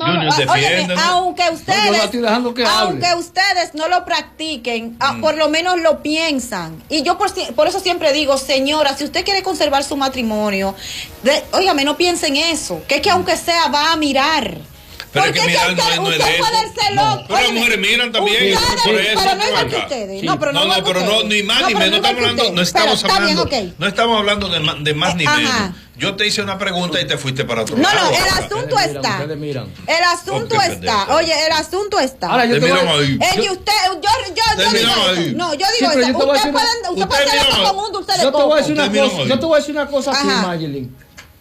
Junior, defiéndenos. Aunque No, yo la ustedes, estoy dejando que hable. aunque ustedes no lo practiquen, por lo menos lo piensan. Y yo por eso siempre digo, señora, si usted quiere conservar su matrimonio, óigame, no piensen eso, que es que aunque sea va a mirar. Pero Porque es que mirar no es usted de eso. puede ser loco. Pero las mujeres miran también. Ustedes, Por eso, pero no ven igual que acá. ustedes. Sí. No, pero no, igual que pero no, ustedes. ni más ni pero menos. igual que No ustedes. estamos Pero está bien, hablando, ok. no estamos hablando de más ni Ajá. menos. Yo te hice una pregunta y te fuiste para otro No, lado. no, el Ahora. asunto está. Ustedes miran. El asunto Oh, qué está. pendejo. Oye, el asunto está. Ahora yo Te te voy miramos a... ahí. Es que usted, yo Te digo miramos esto. ahí. No, yo Sí, digo pero esto. yo te voy a Usted decir puede usted hacer mira, esto con un dulce de Yo te voy a coco. decir una Usted cosa, miró yo te voy a decir una cosa aquí, Ajá. Mayelin.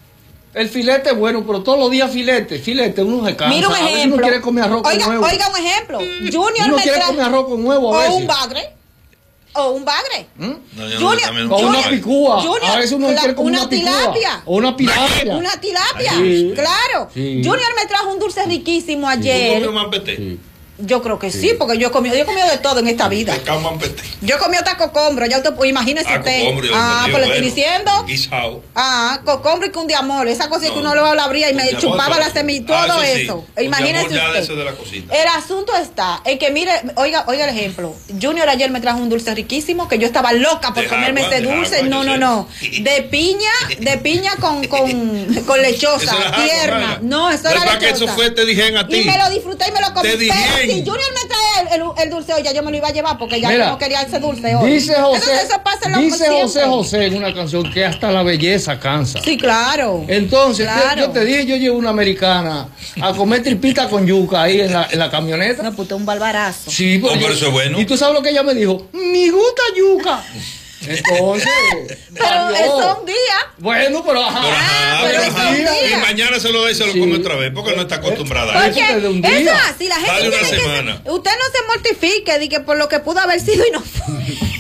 El filete es bueno, pero todos los días filete, uno se cansa. Mira un A veces ejemplo. uno quiere comer arroz con huevo. Oiga un ejemplo. Junior Uno me quiere trae. comer arroz con huevo a O veces. un bagre. O un bagre. No, yo Junior, también O una Junior. picúa. Junior, A veces uno quiere comer una picúa. tilapia. O una tilapia. Una tilapia. Sí. Claro. Sí. Junior me trajo un dulce riquísimo ¿Tú ayer. comes mampete? Sí. Yo creo que sí, porque yo he comido de todo en esta vida. Pescado mampete. Yo he comido hasta cocombro, ya usted, imagínese usted. Cocombro, Pues le estoy diciendo. Guisado. Cocombro y cundiamol, esa cosa que uno lo abría y me Cundiamol, chupaba pero- la semilla, todo sí. eso. Cundiamol Imagínese ya de usted. eso de la cosita. El asunto está en que mire, oiga el ejemplo. Junior ayer me trajo un dulce riquísimo que yo estaba loca por De comerme agua, ese de dulce. agua, No, yo no, sé. no. De piña con lechosa, Eso era agua, tierna. Mayra. No, eso Pero era para que lechosa. eso fue, te dijeron a ti. Y me lo disfruté y me lo comí. Te Pero dijeron. si Junior me trae el dulce hoy, ya yo me lo iba a llevar porque ya Mira, yo no quería ese dulce hoy. Dice José, Entonces eso pasa en lo dice siempre. José José en una canción que hasta la belleza cansa. Sí, claro. Entonces, Claro. yo te dije, yo llevo una americana a comer tripita con yuca ahí en la camioneta. No, puto, un barbarazo. Sí, Oh, pero eso es bueno. Y tú sabes lo que ella me dijo, me gusta yuca. Entonces, Pero adiós. eso es un día. Bueno, pero ajá. Pero ajá, pero pero eso ajá. es un día. Y mañana se lo da y se lo Sí. come otra vez porque no está acostumbrada a Porque eso. Eso es de un eso día. es así, la gente Dale una tiene que semana. usted no se mortifique de que por lo que pudo haber sido y no fue.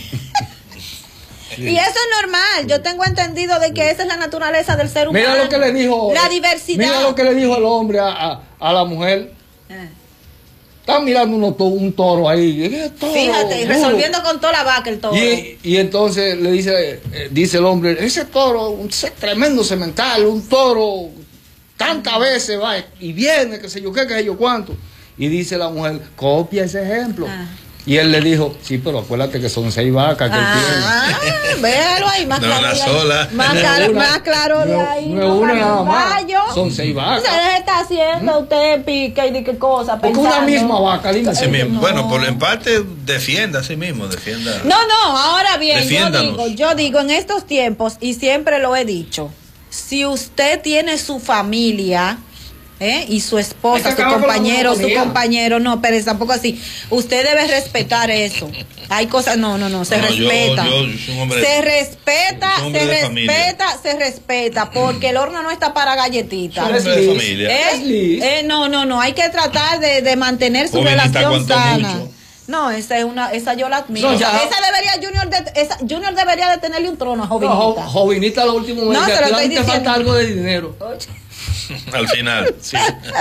Y eso es normal. Yo tengo entendido de que esa es la naturaleza del ser humano. Mira lo que le dijo. La diversidad. Mira lo que le dijo el hombre a la mujer. Están mirando un toro ahí. ¿Qué toro? Fíjate, y resolviendo con toda la vaca el toro. Y entonces le dice el hombre, ese toro, ese tremendo semental, un toro, tantas veces va y viene, qué sé yo qué sé yo cuánto. Y dice la mujer, copia ese ejemplo. Y él le dijo, sí, pero acuérdate que son 6 vacas que él tiene. Véalo ahí, más No, claro. una de ahí. Sola. Más, No claro, es una. más claro de No- ahí. no es una nada más. Caballo. Son 6 vacas. Se está haciendo usted pique y de qué cosa. Porque una pensando. misma vaca, dime. Así mismo. No. Bueno, en parte defienda a sí mismo, defienda. No, ahora bien, Defiéndanos. yo digo en estos tiempos, y siempre lo he dicho, si usted tiene su familia, y su esposa, Hay que su acabar con la monotonía. compañero, no, pero tampoco así, usted debe respetar eso. Hay cosas, no, se No, respeta. yo soy un hombre- se respeta, soy un hombre se de familia. respeta, porque el horno no está para galletitas. Soy un hombre de familia. No, hay que tratar de mantener su Jovenita, relación aguantó sana. mucho. No, esa yo la admiro. No, ya. Esa debería Junior debería de tenerle un trono a Jovinita. Jovinita lo último mes. No, se lo estoy te diciendo. falta algo de dinero. Al final, sí.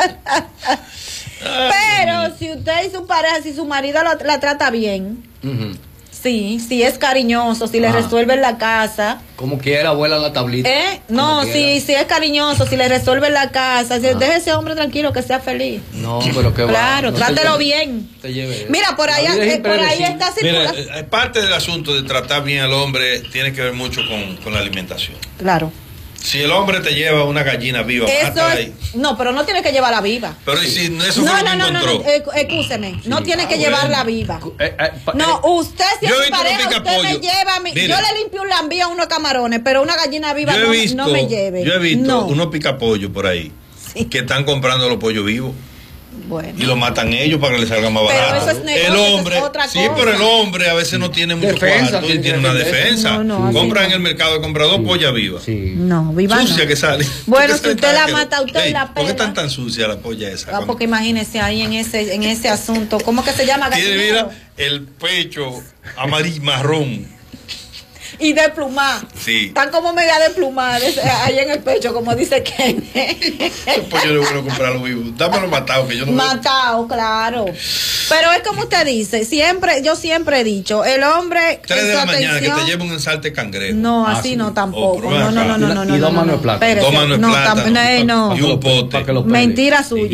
Pero si usted y su pareja, si su marido la trata bien, Ujú. sí, si es cariñoso, si le resuelve la casa, Como quiera, abuela la tablita. no, Como quiera. si es cariñoso, si le resuelve la casa, si deje ese hombre tranquilo que sea feliz. No, pero que va. Claro, No trátelo te- bien. te lleve. Mira, por ahí, La vida es por ahí impredecible. está Mira, circulando. parte del asunto de tratar bien al hombre tiene que ver mucho con la alimentación. Claro. Si el hombre te lleva una gallina viva, Eso mátala es, ahí. no, pero no tiene que llevarla viva. Pero ¿y si eso fue lo que encontró? Excúseme, no tiene que llevarla viva. No, usted si Yo es he mi visto pareja, unos usted me picapollos. lleva a mí. Mire. Yo le limpio un lambío a unos camarones, pero una gallina viva Yo he no me lleve. Yo he visto No. unos picapollos por ahí Sí. que están comprando los pollos vivos Bueno. y los matan ellos para que les salga más Pero barato. eso es negocio, el eso es hombre, otra sí, cosa. pero el hombre a veces no tiene mucho Defensa, cuarto y tiene tiene que una defender. defensa. No, así Compra no. en el mercado, compra 2 pollas vivas. Sí. No, viva Sucia no. que sale. Bueno, ¿Qué si se usted la que- mata, usted Ey, la ¿por qué pela. están tan sucia la polla esa? Cuando Porque imagínese ahí en ese asunto. ¿Cómo que se llama? tiene, Gallinero. mira, el pecho amarillo, marrón. Y de plumar. Sí. Están como media de plumar ahí en el pecho, como dice Ken. Ese pollo no es bueno comprarlo vivo. Dámelo matado, que yo no veo. Matado, claro. Pero es como usted dice, yo siempre he dicho, el hombre 3 de en la su mañana que atención- te lleve un ensalte cangrejo. No, Ah, así sí. no tampoco. pero No, ven no, acá. no, no, no, Y 2 no, manos no. de plátano. Espérese. 2 manos de No, plátano. no. Y un pote. Para que lo pele. Mentira suya.